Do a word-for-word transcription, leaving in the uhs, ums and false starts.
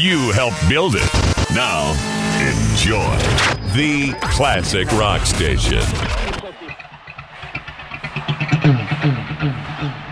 You helped build it. Now, enjoy the Classic Rock Station.